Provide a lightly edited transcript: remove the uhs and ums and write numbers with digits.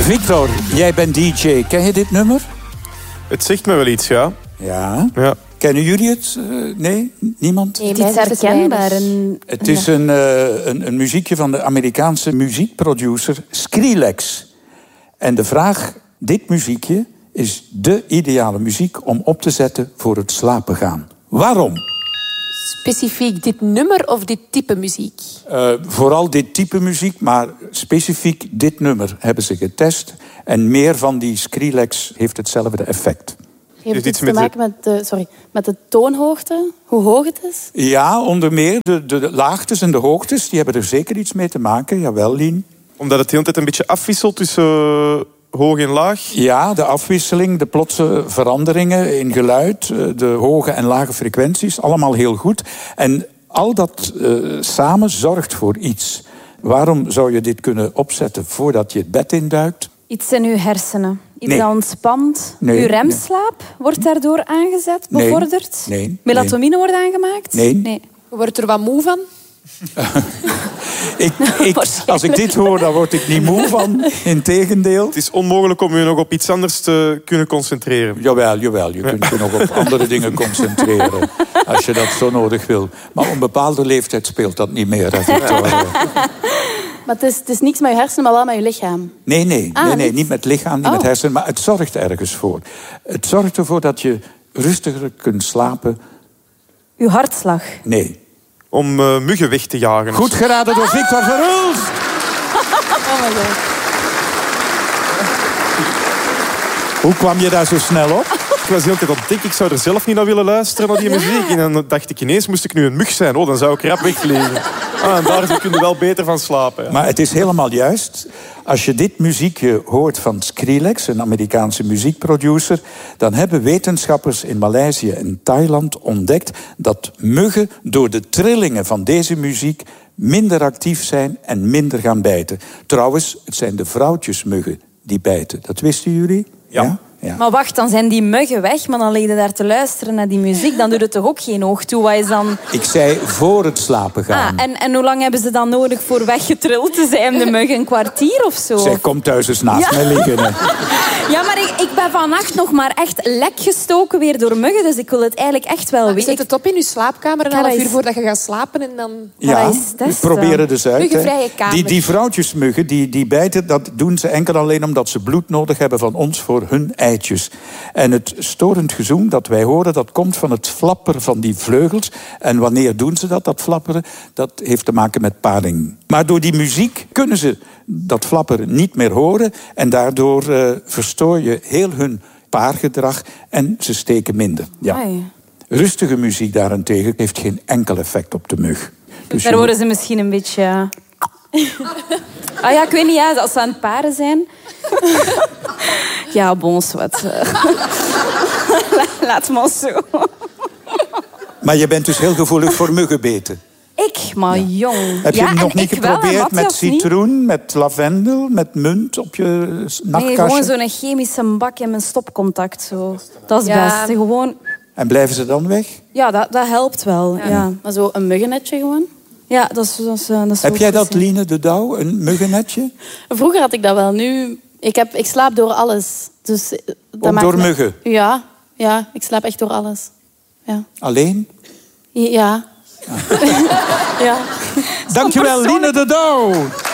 Victor, jij bent DJ. Ken je dit nummer? Het zegt me wel iets, ja. Ja. Ja. Kennen jullie het? Nee? Niemand? Nee, het is herkenbaar. Het is een muziekje van de Amerikaanse muziekproducer Skrillex. En de vraag, dit muziekje is de ideale muziek om op te zetten voor het slapen gaan. Waarom? Specifiek dit nummer of dit type muziek? Vooral dit type muziek, maar specifiek dit nummer hebben ze getest. En meer van die Skrillex heeft hetzelfde effect. Heeft het iets te maken met de toonhoogte? Hoe hoog het is? Ja, onder meer. De laagtes en de hoogtes, die hebben er zeker iets mee te maken. Jawel, Lien. Omdat het de hele tijd een beetje afwisselt tussen hoog en laag? Ja, de afwisseling, de plotse veranderingen in geluid, de hoge en lage frequenties, allemaal heel goed. En al dat samen zorgt voor iets. Waarom zou je dit kunnen opzetten voordat je het bed induikt? Iets in uw hersenen. Iets Nee. dat ontspant. Nee. Uw remslaap wordt daardoor aangezet, bevorderd. Nee. Melatonine wordt aangemaakt. Nee. Je wordt er wat moe van? Als ik dit hoor, dan word ik niet moe van. Integendeel. Het is onmogelijk om je nog op iets anders te kunnen concentreren. Jawel. Je kunt je nog op andere dingen concentreren. Als je dat zo nodig wil. Maar op een bepaalde leeftijd speelt dat niet meer. Maar het is niks met je hersenen, maar wel met je lichaam. Nee, niet? niet met lichaam, niet met hersenen. Maar het zorgt ergens voor. Het zorgt ervoor dat je rustiger kunt slapen. Uw hartslag. Nee. Om muggen weg te jagen. Goed geraden door Victor Verhulst. Oh my god. Hoe kwam je daar zo snel op? Ik was de hele tijd aan het denken, ik zou er zelf niet naar willen luisteren, naar die muziek. En dan dacht ik ineens, moest ik nu een mug zijn? Oh, dan zou ik rap wegvliegen. En daar kun je wel beter van slapen. Ja. Maar het is helemaal juist. Als je dit muziekje hoort van Skrillex, een Amerikaanse muziekproducer, dan hebben wetenschappers in Maleisië en Thailand ontdekt dat muggen door de trillingen van deze muziek minder actief zijn en minder gaan bijten. Trouwens, het zijn de vrouwtjesmuggen die bijten. Dat wisten jullie? Ja. Ja. Maar wacht, dan zijn die muggen weg, maar dan lig je daar te luisteren naar die muziek. Dan doet het toch ook geen oog toe? Wat is dan... Ik zei voor het slapen gaan. En hoe lang hebben ze dan nodig voor weggetrild te zijn, de muggen? Een kwartier of zo? Zij komt thuis eens naast mij liggen. Hè. Ja, maar ik ben vannacht nog maar echt lek gestoken weer door muggen. Dus ik wil het eigenlijk echt wel weten. Zet het op in je slaapkamer een half uur voordat je gaat slapen en dan... Ja, probeer het dus uit. Muggenvrije kamer. Die vrouwtjesmuggen die bijten, dat doen ze enkel alleen omdat ze bloed nodig hebben van ons voor hun eitjes. En het storend gezoem dat wij horen, dat komt van het flapperen van die vleugels. En wanneer doen ze dat flapperen? Dat heeft te maken met paring. Maar door die muziek kunnen ze dat flapperen niet meer horen. En daardoor verstoor je heel hun paargedrag en ze steken minder. Ja. Ai. Rustige muziek daarentegen heeft geen enkel effect op de mug. Dus Daar worden ze misschien een beetje... Ah ja, ik weet niet, ja, als ze aan het paren zijn. Ja, bon, wat. Laat maar zo. Maar je bent dus heel gevoelig voor muggenbeten. Ik, maar jong. Heb je hem nog niet ik wel, en geprobeerd met Matthias niet? citroen, met lavendel, met munt op je nachtkastje? Nee, gewoon zo'n chemische bak in mijn stopcontact. Zo. Dat is het beste. Gewoon... En blijven ze dan weg? Ja, dat helpt wel. Ja. Maar zo een muggennetje gewoon? Ja, dat is Heb jij dat, Line de Douw, een muggennetje? Vroeger had ik dat wel. Nu, ik slaap door alles. Dus, dat Ook maakt door me- muggen? Ja, ik slaap echt door alles. Ja. Alleen? Ja. Ja. Dankjewel, Line de Douw.